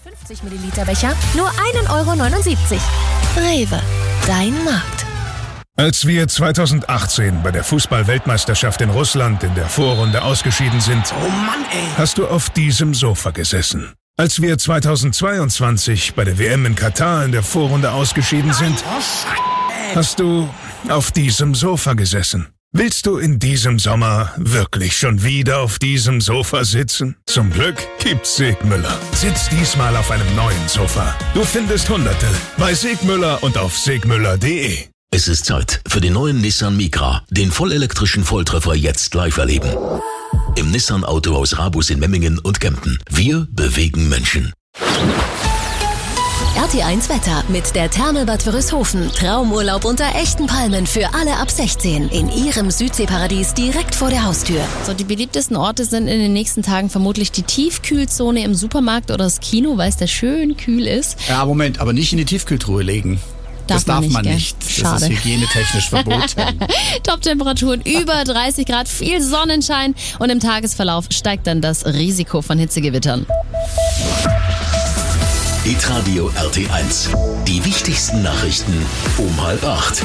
50 Milliliter Becher nur 1,79 €. Rewe, dein Markt. Als wir 2018 bei der Fußball-Weltmeisterschaft in Russland in der Vorrunde ausgeschieden sind, oh Mann, ey, hast du auf diesem Sofa gesessen. Als wir 2022 bei der WM in Katar in der Vorrunde ausgeschieden sind, hast du auf diesem Sofa gesessen. Willst du in diesem Sommer wirklich schon wieder auf diesem Sofa sitzen? Zum Glück gibt's Segmüller. Sitz diesmal auf einem neuen Sofa. Du findest Hunderte bei Segmüller und auf segmüller.de. Es ist Zeit für den neuen Nissan Micra, den vollelektrischen Volltreffer jetzt live erleben. Im Nissan Autohaus Rabus in Memmingen und Kempten. Wir bewegen Menschen. RT1 Wetter mit der Therme Bad Wörishofen. Traumurlaub unter echten Palmen für alle ab 16 in ihrem Südseeparadies direkt vor der Haustür. So, die beliebtesten Orte sind in den nächsten Tagen vermutlich die Tiefkühlzone im Supermarkt oder das Kino, weil es da schön kühl ist. Ja, Moment, aber nicht in die Tiefkühltruhe legen. Das darf man nicht. Das ist hygienetechnisch verboten. Top-Temperaturen über 30 Grad, viel Sonnenschein und im Tagesverlauf steigt dann das Risiko von Hitzegewittern. Hitradio RT1. Die wichtigsten Nachrichten um 7:30.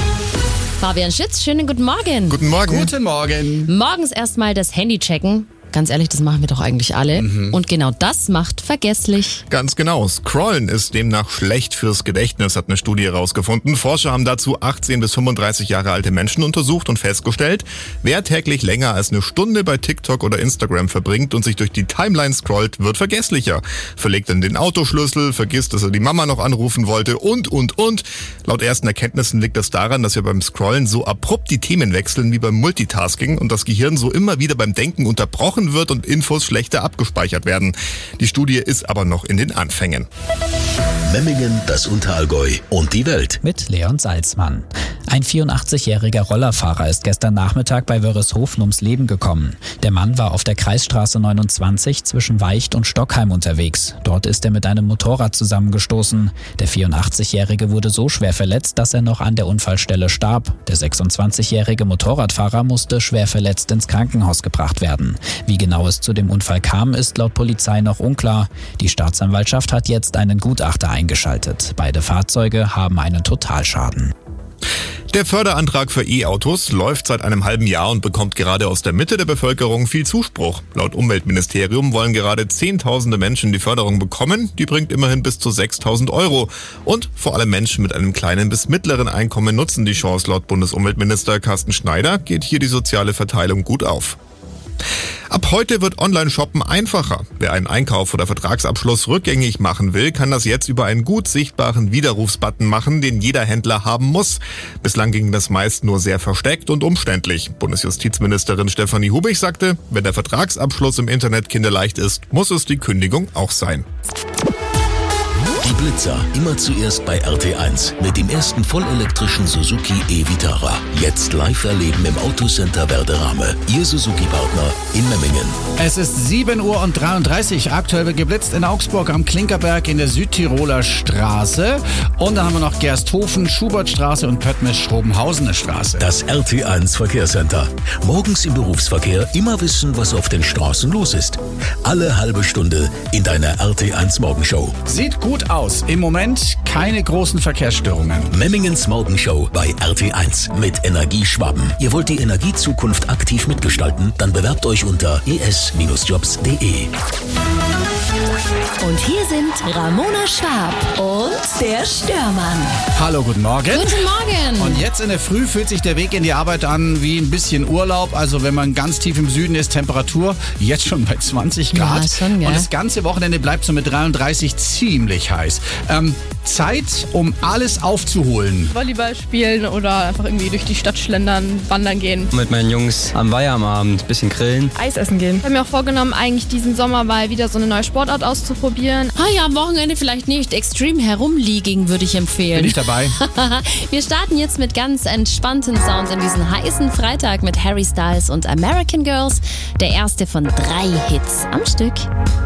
Fabian Schütz, schönen guten Morgen. Guten Morgen. Guten Morgen. Morgens erstmal das Handy checken. Ganz ehrlich, das machen wir doch eigentlich alle. Und genau das macht vergesslich. Ganz genau. Scrollen ist demnach schlecht fürs Gedächtnis, hat eine Studie herausgefunden. Forscher haben dazu 18 bis 35 Jahre alte Menschen untersucht und festgestellt, wer täglich länger als eine Stunde bei TikTok oder Instagram verbringt und sich durch die Timeline scrollt, wird vergesslicher. Verlegt dann den Autoschlüssel, vergisst, dass er die Mama noch anrufen wollte und. Laut ersten Erkenntnissen liegt das daran, dass wir beim Scrollen so abrupt die Themen wechseln wie beim Multitasking und das Gehirn so immer wieder beim Denken unterbrochen wird und Infos schlechter abgespeichert werden. Die Studie ist aber noch in den Anfängen. Memmingen, das Unterallgäu und die Welt. Mit Leon Salzmann. Ein 84-jähriger Rollerfahrer ist gestern Nachmittag bei Wörishofen ums Leben gekommen. Der Mann war auf der Kreisstraße 29 zwischen Weicht und Stockheim unterwegs. Dort ist er mit einem Motorrad zusammengestoßen. Der 84-jährige wurde so schwer verletzt, dass er noch an der Unfallstelle starb. Der 26-jährige Motorradfahrer musste schwer verletzt ins Krankenhaus gebracht werden. Wie genau es zu dem Unfall kam, ist laut Polizei noch unklar. Die Staatsanwaltschaft hat jetzt einen Gutachter eingeschaltet. Beide Fahrzeuge haben einen Totalschaden. Der Förderantrag für E-Autos läuft seit einem halben Jahr und bekommt gerade aus der Mitte der Bevölkerung viel Zuspruch. Laut Umweltministerium wollen gerade Zehntausende Menschen die Förderung bekommen. Die bringt immerhin bis zu 6.000 €. Und vor allem Menschen mit einem kleinen bis mittleren Einkommen nutzen die Chance. Laut Bundesumweltminister Carsten Schneider geht hier die soziale Verteilung gut auf. Ab heute wird Online-Shoppen einfacher. Wer einen Einkauf oder Vertragsabschluss rückgängig machen will, kann das jetzt über einen gut sichtbaren Widerrufsbutton machen, den jeder Händler haben muss. Bislang ging das meist nur sehr versteckt und umständlich. Bundesjustizministerin Stefanie Hubig sagte, wenn der Vertragsabschluss im Internet kinderleicht ist, muss es die Kündigung auch sein. Die Blitzer, immer zuerst bei RT1 mit dem ersten vollelektrischen Suzuki e-Vitara. Jetzt live erleben im Autocenter Werderame. Ihr Suzuki-Partner in Memmingen. Es ist 7:33 Uhr. Aktuell wird geblitzt in Augsburg am Klinkerberg in der Südtiroler Straße. Und dann haben wir noch Gersthofen, Schubertstraße und Pöttmes-Schrobenhausener Straße. Das RT1 Verkehrscenter. Morgens im Berufsverkehr immer wissen, was auf den Straßen los ist. Alle halbe Stunde in deiner RT1 Morgenshow. Sieht gut aus. Im Moment keine großen Verkehrsstörungen. Memmingens Morgenshow bei RT1 mit Energieschwaben. Ihr wollt die Energiezukunft aktiv mitgestalten? Dann bewerbt euch unter es-jobs.de. Und hier sind Ramona Schwab und der Störmann. Hallo, guten Morgen. Guten Morgen. Und jetzt in der Früh fühlt sich der Weg in die Arbeit an wie ein bisschen Urlaub. Also wenn man ganz tief im Süden ist, Temperatur jetzt schon bei 20 Grad. Ja, schon, gell? Und das ganze Wochenende bleibt so mit 33 ziemlich heiß. Zeit, um alles aufzuholen. Volleyball spielen oder einfach irgendwie durch die Stadt schlendern, wandern gehen. Mit meinen Jungs am Weiher am Abend ein bisschen grillen. Eis essen gehen. Ich habe mir auch vorgenommen, eigentlich diesen Sommer mal wieder so eine neue Sportart auszuprobieren. Ja, am Wochenende vielleicht nicht. Extreme Herumliegen würde ich empfehlen. Bin ich dabei. Wir starten jetzt mit ganz entspannten Sounds in diesen heißen Freitag mit Harry Styles und American Girls. Der erste von 3 Hits am Stück.